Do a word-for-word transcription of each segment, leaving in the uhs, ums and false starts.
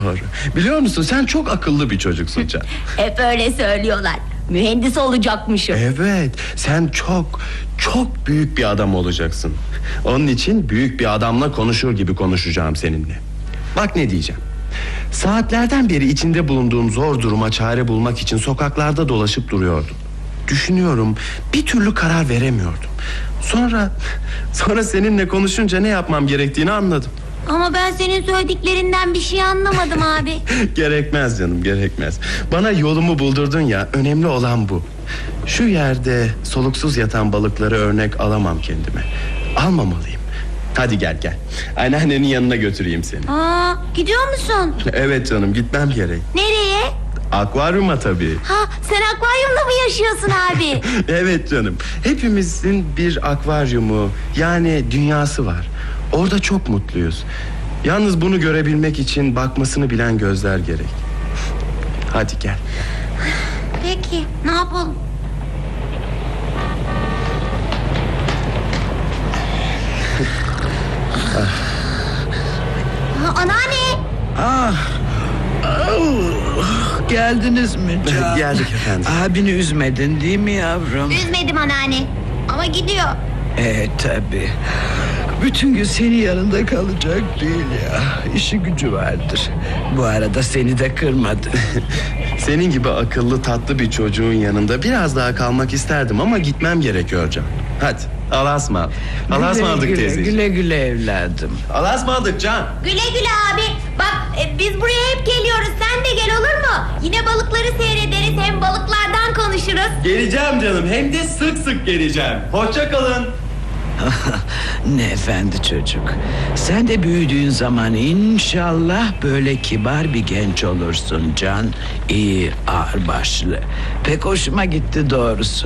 Doğru. Biliyor musun, sen çok akıllı bir çocuksun Can. Hep öyle söylüyorlar. Mühendis olacakmışım. Evet, sen çok çok büyük bir adam olacaksın. Onun için büyük bir adamla konuşur gibi konuşacağım seninle. Bak ne diyeceğim. Saatlerden beri içinde bulunduğum zor duruma çare bulmak için sokaklarda dolaşıp duruyordum. Düşünüyorum, bir türlü karar veremiyordum. Sonra sonra seninle konuşunca ne yapmam gerektiğini anladım. Ama ben senin söylediklerinden bir şey anlamadım abi. Gerekmez canım, gerekmez. Bana yolumu buldurdun ya, önemli olan bu. Şu yerde soluksuz yatan balıkları örnek alamam kendime. Almamalıyım. Hadi gel gel, anneannenin yanına götüreyim seni. Aa, gidiyor musun? Evet canım, gitmem gerek. Nereye? Akvaryuma tabii. Ha, sen akvaryumda mı yaşıyorsun abi? Evet canım, hepimizin bir akvaryumu, yani dünyası var. Orada çok mutluyuz. Yalnız bunu görebilmek için bakmasını bilen gözler gerek. Hadi gel. Peki, ne yapalım? Ha, anneanne! Ah, oh, geldiniz mi Can? Geldik efendim. Abini üzmedin değil mi yavrum? Üzmedim anneanne. Ama gidiyor. Evet tabii. Bütün gün senin yanında kalacak değil ya. İşi gücü vardır. Bu arada seni de kırmadı. Senin gibi akıllı tatlı bir çocuğun yanında biraz daha kalmak isterdim ama gitmem gerekiyor Can. Hadi Allah'a ısmarladık. Allah'a ısmarladık güle, teyzeciğim. güle güle evladım. Allah'a ısmarladık Can. Güle güle abi. Bak e, biz buraya hep geliyoruz. Sen de gel, olur mu? Yine balıkları seyrederiz. Hem balıklardan konuşuruz. Geleceğim canım, hem de sık sık geleceğim. Hoşça kalın. Ne efendi çocuk. Sen de büyüdüğün zaman inşallah böyle kibar bir genç olursun Can. İyi, ağırbaşlı. Pek hoşuma gitti doğrusu.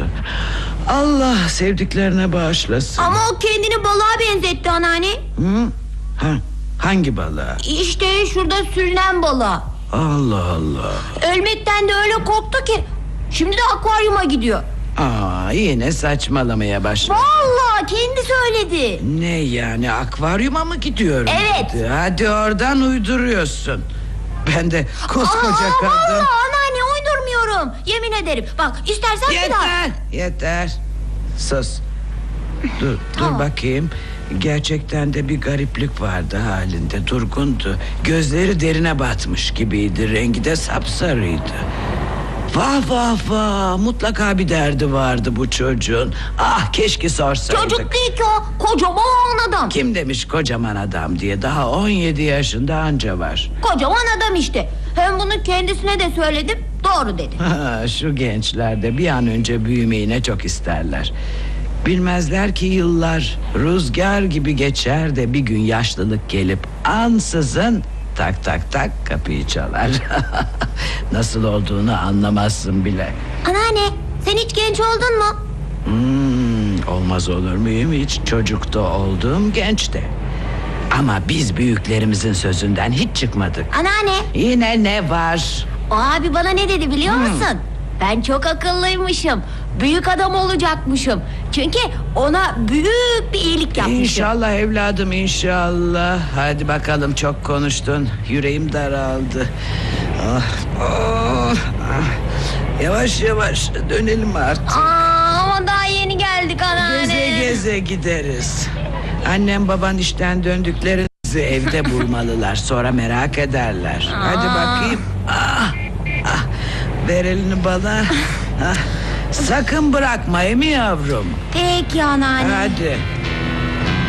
Allah sevdiklerine bağışlasın. Ama o kendini balığa benzetti anneanne. Hı? Ha, hangi balığa? İşte şurada sürünen balığa. Allah Allah. Ölmekten de öyle korktu ki şimdi de akvaryuma gidiyor. Aa, yine saçmalamaya başladı. Vallahi kendi söyledi. Ne yani, akvaryuma mı gidiyorum? Evet. Hadi, hadi oradan uyduruyorsun. Ben de koskoca Aa, kadın. vallahi anneanne uydurmuyorum. Yemin ederim. Bak istersen bir daha. Yeter, yeter. Sus. Dur, dur Tamam. bakayım. Gerçekten de bir gariplik vardı halinde. Durgundu. Gözleri derine batmış gibiydi. Rengi de sapsarıydı. Vah vah vah. Mutlaka bir derdi vardı bu çocuğun. Ah, keşke sorsaydık. Çocuk değil ki o. Kocaman adam. Kim demiş kocaman adam diye? Daha on yedi yaşında anca var. Kocaman adam işte. Hem bunu kendisine de söyledim. Doğru dedi. Ha, şu gençler de bir an önce büyümeyi ne çok isterler. Bilmezler ki yıllar rüzgar gibi geçer de bir gün yaşlılık gelip ansızın tak tak tak kapıyı çalar. Nasıl olduğunu anlamazsın bile. Anneanne sen hiç genç oldun mu? Hmm, olmaz olur muyum hiç? Çocukta oldum, genç de. Ama biz büyüklerimizin sözünden hiç çıkmadık. Anneanne. Yine ne var? O abi bana ne dedi biliyor Hmm. musun? Ben çok akıllıymışım. Büyük adam olacakmışım. Çünkü ona büyük bir iyilik yapmışım. İnşallah evladım, inşallah. Hadi bakalım, çok konuştun. Yüreğim daraldı. Ah, oh, ah. Yavaş yavaş dönelim artık. Aa, ama daha yeni geldik anneanne. Geze geze gideriz. Annem baban işten döndüklerinizi evde bulmalılar. Sonra merak ederler. Hadi bakayım. Ah, ah. Ver elini bana. Ah. Sakın bırakma, emi yavrum. Peki anneanne. Hadi.